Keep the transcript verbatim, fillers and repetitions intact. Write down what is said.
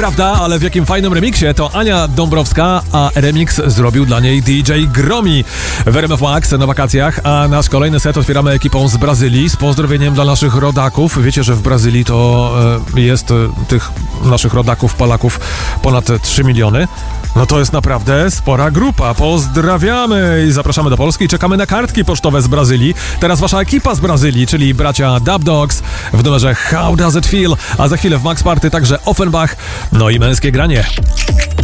prawda, ale w jakim fajnym remiksie to Ania Dąbrowska, a remix zrobił dla niej D J Gromi w R M F Max na wakacjach, a nasz kolejny set otwieramy ekipą z Brazylii z pozdrowieniem dla naszych rodaków. Wiecie, że w Brazylii to e, jest e, tych naszych rodaków, Polaków ponad trzy miliony. No to jest naprawdę spora grupa. Pozdrawiamy i zapraszamy do Polski. Czekamy na kartki pocztowe z Brazylii. Teraz wasza ekipa z Brazylii, czyli bracia Dub Dogs w numerze How Does It Feel, a za chwilę w Max Party także Offenbach, no i męskie granie.